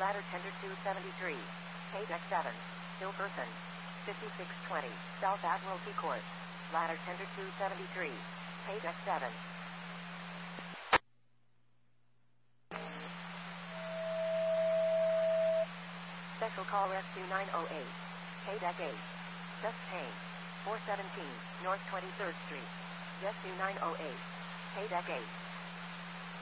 Ladder tender 273. Pay deck 7. Still person. 5620. South Admiralty Court. Ladder tender 273. Pay deck 7. Special call rescue 908. Pay deck 8. Just change. 417 North 23rd Street. Rescue 908. Pay deck 8.